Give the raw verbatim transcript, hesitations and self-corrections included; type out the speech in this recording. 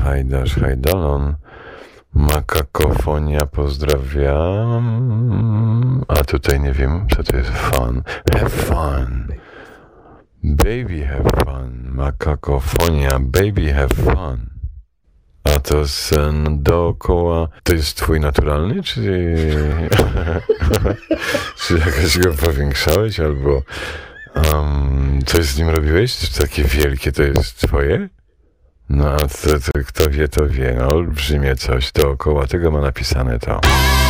Hajdasz, Hajdalon. Makakofonia, pozdrawiam. A tutaj nie wiem, co to jest fun. Have fun. Baby have fun. Makakofonia, baby have fun. A to sen dookoła. To jest twój naturalny, czy... czy jakoś go powiększałeś, albo um, coś z nim robiłeś? Czy takie wielkie to jest twoje? No, a to, to, kto wie, to wie. No, olbrzymie coś dookoła. Tego ma napisane to.